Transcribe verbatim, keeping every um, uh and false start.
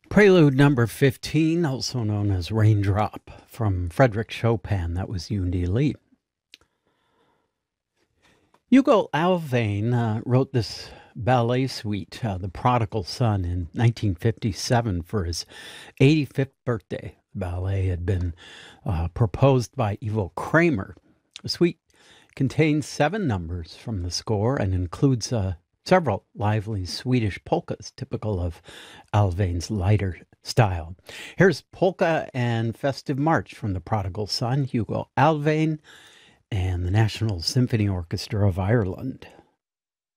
Prelude number fifteen, also known as Raindrop, from Frédéric Chopin. That was Yundi Lee. Hugo Alvain uh, wrote this ballet suite, uh, The Prodigal Son, in nineteen fifty-seven for his eighty-fifth birthday. The ballet had been uh, proposed by Ivo Kramer. The suite contains seven numbers from the score and includes uh, several lively Swedish polkas, typical of Alvain's lighter style. Here's Polka and Festive March from The Prodigal Son, Hugo Alvain, and the National Symphony Orchestra of Ireland.